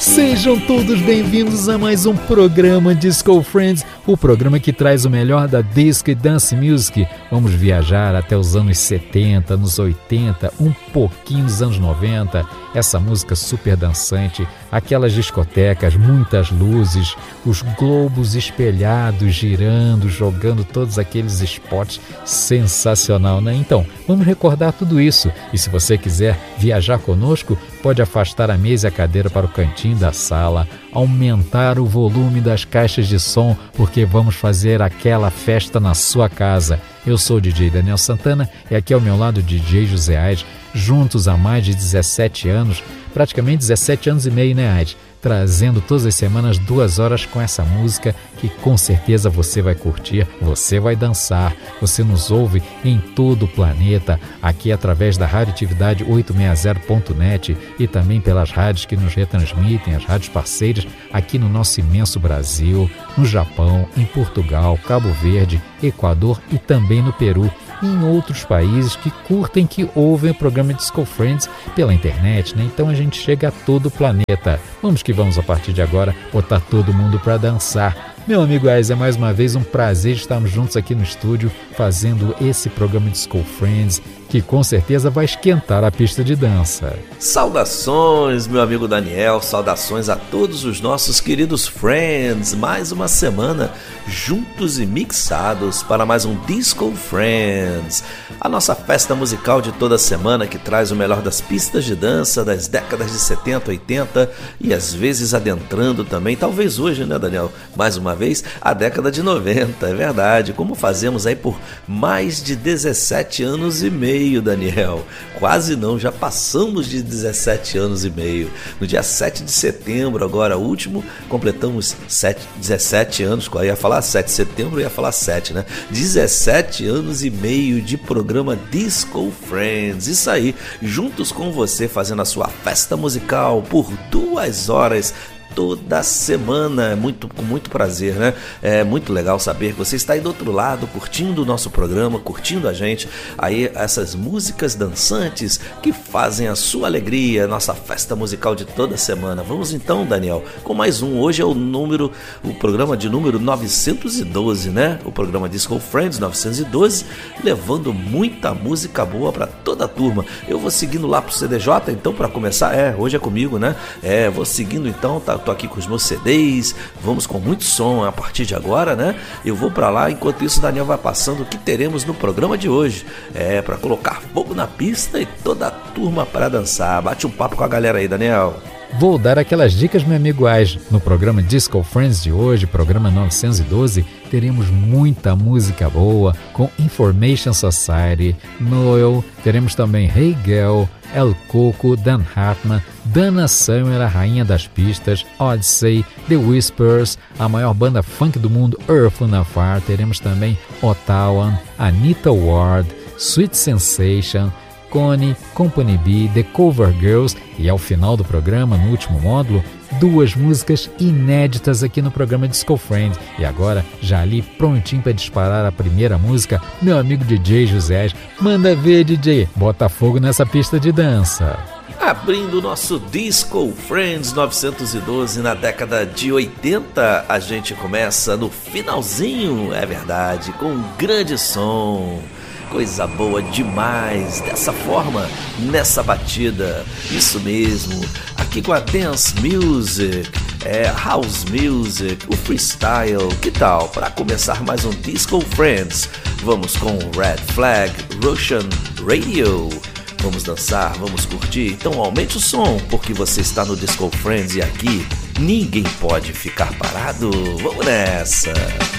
Sejam todos bem-vindos a mais um programa Disco Friends, o programa que traz o melhor da disco e dance music. Vamos viajar até os anos 70, anos 80, um pouquinho dos anos 90, essa música super dançante, aquelas discotecas, muitas luzes, os globos espelhados, girando, jogando todos aqueles spots, sensacional, né? Então, vamos recordar tudo isso. E se você quiser viajar conosco, pode afastar a mesa e a cadeira para o cantinho da sala, aumentar o volume das caixas de som, porque vamos fazer aquela festa na sua casa. Eu sou o DJ Daniel Santana e aqui ao meu lado o DJ José Aires, juntos há mais de 17 anos, praticamente 17 anos e meio, né, Aires? Trazendo todas as semanas 2 horas com essa música que com certeza você vai curtir, você vai dançar. Você nos ouve em todo o planeta, aqui através da radioatividade 860.net e também pelas rádios que nos retransmitem, as rádios parceiras aqui no nosso imenso Brasil, no Japão, em Portugal, Cabo Verde, Equador e também no Peru. E em outros países que curtem, que ouvem o programa Disco Friends pela internet, né? Então a gente chega a todo o planeta. Vamos que vamos a partir de agora botar todo mundo para dançar. Meu amigo Aires, é mais uma vez um prazer estarmos juntos aqui no estúdio fazendo esse programa Disco Friends, que com certeza vai esquentar a pista de dança. Saudações, meu amigo Daniel, saudações a todos os nossos queridos friends. Mais uma semana juntos e mixados para mais um Disco Friends, a nossa festa musical de toda semana que traz o melhor das pistas de dança das décadas de 70, 80 e às vezes adentrando também, talvez hoje, né, Daniel, mais uma vez, a década de 90, é verdade, como fazemos aí por mais de 17 anos e meio, Daniel. Quase não, já passamos de 17 anos e meio. No dia 7 de setembro, agora último, completamos 17 anos, eu ia falar 7 de setembro, eu ia falar 7, né? 17 anos e meio de programa Disco Friends, isso aí, juntos com você, fazendo a sua festa musical por 2 horas, toda semana, com muito prazer, né? É muito legal saber que você está aí do outro lado, curtindo o nosso programa, curtindo a gente, aí essas músicas dançantes que fazem a sua alegria, nossa festa musical de toda semana. Vamos então, Daniel, com mais um. Hoje é o programa de número 912, né? O programa Disco Friends 912, levando muita música boa para toda a turma. Eu vou seguindo lá pro CDJ, então, para começar, hoje é comigo, né? Vou seguindo então, tô aqui com os meus CDs, vamos com muito som a partir de agora, né? Eu vou pra lá, enquanto isso o Daniel vai passando o que teremos no programa de hoje. Pra colocar fogo na pista e toda a turma para dançar. Bate um papo com a galera aí, Daniel. Vou dar aquelas dicas, meu amigo Aires. No programa Disco Friends de hoje, programa 912, teremos muita música boa com Information Society, Noel, teremos também Hey Girl, El Coco, Dan Hartman, Dana Summer, a rainha das pistas, Odyssey, The Whispers, a maior banda funk do mundo, Earth on Fire, teremos também Ottawa, Anita Ward, Sweet Sensation, Connie, Company B, The Cover Girls e ao final do programa, no último módulo, 2 músicas inéditas aqui no programa Disco Friends. E agora, já ali prontinho para disparar a primeira música, meu amigo DJ José, manda ver, DJ, bota fogo nessa pista de dança. Abrindo o nosso Disco Friends 912 na década de 80, a gente começa no finalzinho, é verdade, com um grande som. Coisa boa demais, dessa forma, nessa batida, isso mesmo, aqui com a Dance Music, House Music, o Freestyle, que tal? Para começar mais um Disco Friends, vamos com Red Flag, Russian Radio, vamos dançar, vamos curtir, então aumente o som, porque você está no Disco Friends e aqui ninguém pode ficar parado, vamos nessa!